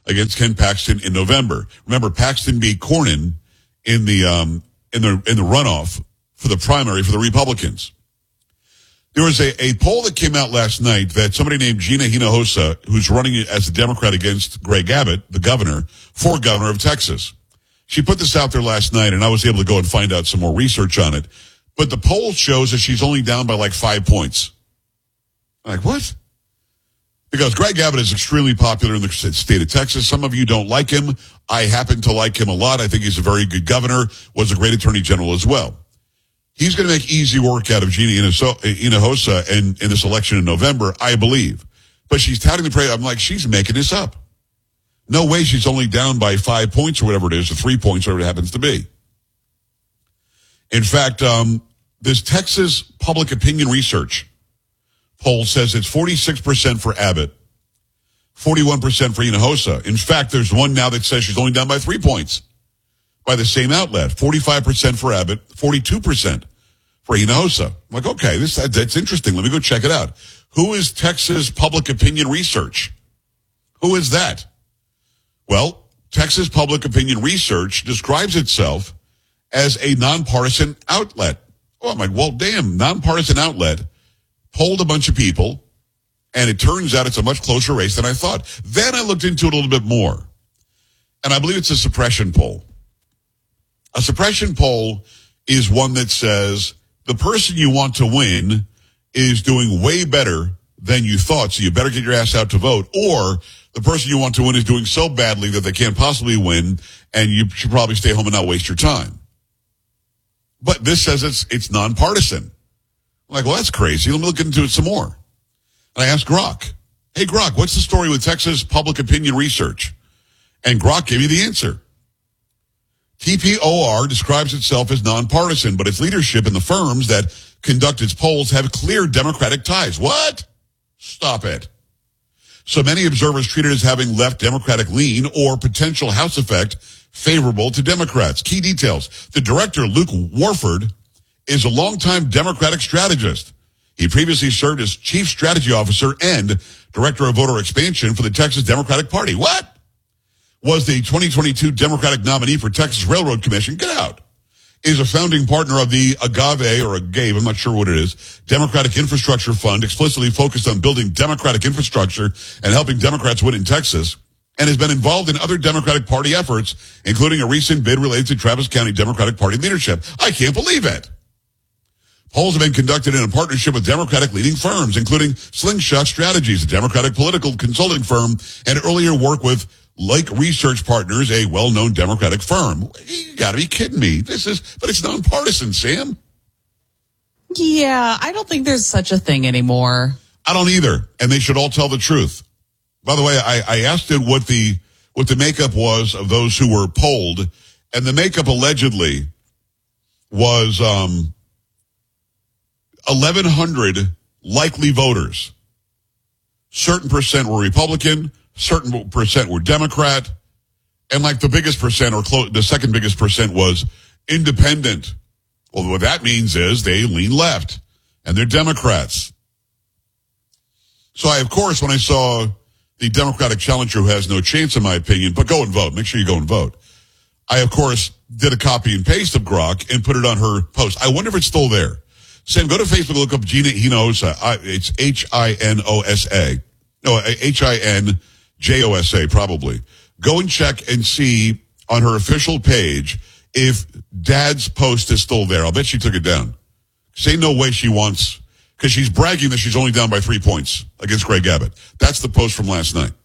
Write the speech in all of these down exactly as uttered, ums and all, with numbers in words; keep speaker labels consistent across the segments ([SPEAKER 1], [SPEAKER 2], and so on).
[SPEAKER 1] against Ken Paxton in November. Remember, Paxton beat Cornyn in the um, in the in the runoff for the primary for the Republicans. There was a, a poll that came out last night that somebody named Gina Hinojosa, who's running as a Democrat against Greg Abbott, the governor, for governor of Texas. She put this out there last night, and I was able to go and find out some more research on it. But the poll shows that she's only down by like five points. I'm like, what? Because Greg Abbott is extremely popular in the state of Texas. Some of you don't like him. I happen to like him a lot. I think he's a very good governor, was a great attorney general as well. He's going to make easy work out of Gina Hinojosa in, in this election in November, I believe. But she's touting the prayer. I'm like, she's making this up. No way she's only down by five points or whatever it is, or three points, whatever it happens to be. In fact, um, this Texas Public Opinion Research poll says it's forty-six percent for Abbott, forty-one percent for Hinojosa. In fact, there's one now that says she's only down by three points by the same outlet. forty-five percent for Abbott, forty-two percent for Hinojosa. I'm like, okay, this that, that's interesting. Let me go check it out. Who is Texas Public Opinion Research? Who is that? Well, Texas Public Opinion Research describes itself as a nonpartisan outlet. Oh, I'm like, well, damn, nonpartisan outlet polled a bunch of people, and it turns out it's a much closer race than I thought. Then I looked into it a little bit more, and I believe it's a suppression poll. A suppression poll is one that says the person you want to win is doing way better than you thought, so you better get your ass out to vote, or the person you want to win is doing so badly that they can't possibly win, and you should probably stay home and not waste your time. But this says it's it's nonpartisan. I'm like, well, that's crazy. Let me look into it some more. And I asked Grok, hey, Grok, what's the story with Texas Public Opinion Research? And Grok gave me the answer. T P O R describes itself as nonpartisan, but its leadership and the firms that conduct its polls have clear Democratic ties. What? Stop it. So many observers treat it as having left Democratic lean or potential House effect favorable to Democrats. Key details. The director, Luke Warford, is a longtime Democratic strategist. He previously served as chief strategy officer and director of voter expansion for the Texas Democratic Party. What? Was the twenty twenty-two Democratic nominee for Texas Railroad Commission. Get out. Is a founding partner of the Agave, or Agave, I'm not sure what it is, Democratic Infrastructure Fund, explicitly focused on building Democratic infrastructure and helping Democrats win in Texas, and has been involved in other Democratic Party efforts, including a recent bid related to Travis County Democratic Party leadership. I can't believe it. Polls have been conducted in a partnership with Democratic leading firms, including Slingshot Strategies, a Democratic political consulting firm, and earlier work with Lake Research Partners, a well-known Democratic firm. You gotta be kidding me. This is, but it's nonpartisan, Sam.
[SPEAKER 2] Yeah, I don't think there's such a thing anymore.
[SPEAKER 1] I don't either. And they should all tell the truth. By the way, I, I asked it what the, what the makeup was of those who were polled, and the makeup allegedly was, um, eleven hundred likely voters. Certain percent were Republican, certain percent were Democrat, and like the biggest percent, or close, the second biggest percent was independent. Well, what that means is they lean left, and they're Democrats. So I, of course, when I saw the Democratic challenger who has no chance, in my opinion, but go and vote, make sure you go and vote, I, of course, did a copy and paste of Grok and put it on her post. I wonder if it's still there. Sam, go to Facebook, look up Gina Hinojosa. It's H I N O S A. No, H I N J O S A, probably. Go and check and see on her official page if Dad's post is still there. I'll bet she took it down. Say no way she wants, because she's bragging that she's only down by three points against Greg Abbott. That's the post from last night.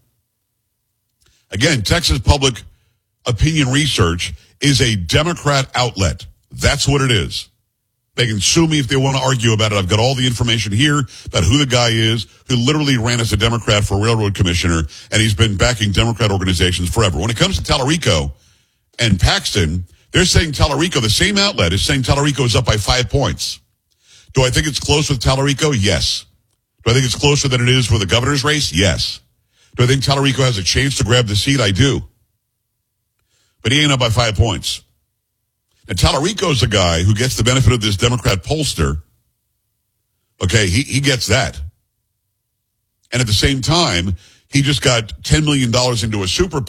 [SPEAKER 1] Again, Texas Public Opinion Research is a Democrat outlet. That's what it is. They can sue me if they want to argue about it. I've got all the information here about who the guy is, who literally ran as a Democrat for railroad commissioner, and he's been backing Democrat organizations forever. When it comes to Tallarico and Paxton, they're saying Tallarico, the same outlet, is saying Tallarico is up by five points. Do I think it's close with Tallarico? Yes. Do I think it's closer than it is for the governor's race? Yes. Do I think Tallarico has a chance to grab the seat? I do. But he ain't up by five points. And Tallarico's a guy who gets the benefit of this Democrat pollster. Okay, he, he gets that. And at the same time, he just got ten million dollars into a super